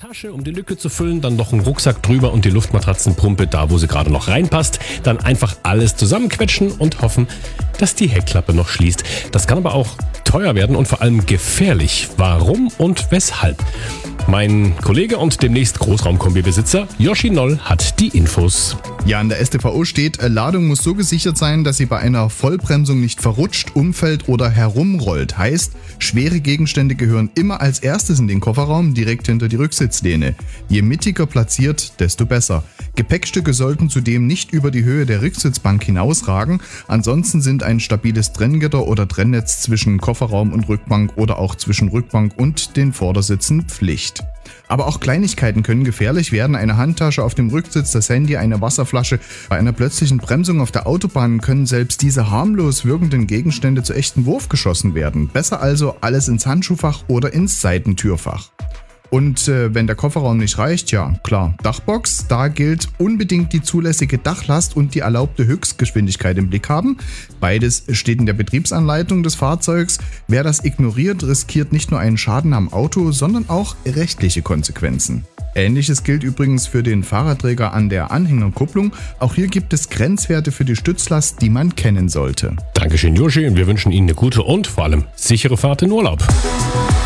Tasche, um die Lücke zu füllen, dann noch einen Rucksack drüber und die Luftmatratzenpumpe da, wo sie gerade noch reinpasst. Dann einfach alles zusammenquetschen und hoffen, dass die Heckklappe noch schließt. Das kann aber auch teuer werden und vor allem gefährlich. Warum und weshalb? Mein Kollege und demnächst Großraumkombi-Besitzer Yoshi Noll hat die Infos. Ja, in der StVO steht, Ladung muss so gesichert sein, dass sie bei einer Vollbremsung nicht verrutscht, umfällt oder herumrollt. Heißt, schwere Gegenstände gehören immer als erstes in den Kofferraum, direkt hinter die Rücksitzlehne. Je mittiger platziert, desto besser. Gepäckstücke sollten zudem nicht über die Höhe der Rücksitzbank hinausragen. Ansonsten sind ein stabiles Trenngitter oder Trennnetz zwischen Kofferraum und Rückbank oder auch zwischen Rückbank und den Vordersitzen Pflicht. Aber auch Kleinigkeiten können gefährlich werden. Eine Handtasche auf dem Rücksitz, das Handy, eine Wasserflasche. Bei einer plötzlichen Bremsung auf der Autobahn können selbst diese harmlos wirkenden Gegenstände zu echten Wurfgeschossen werden. Besser also alles ins Handschuhfach oder ins Seitentürfach. Und wenn der Kofferraum nicht reicht, ja klar, Dachbox, da gilt unbedingt die zulässige Dachlast und die erlaubte Höchstgeschwindigkeit im Blick haben. Beides steht in der Betriebsanleitung des Fahrzeugs. Wer das ignoriert, riskiert nicht nur einen Schaden am Auto, sondern auch rechtliche Konsequenzen. Ähnliches gilt übrigens für den Fahrradträger an der Anhängerkupplung. Auch hier gibt es Grenzwerte für die Stützlast, die man kennen sollte. Dankeschön, Yoshi, und wir wünschen Ihnen eine gute und vor allem sichere Fahrt in Urlaub.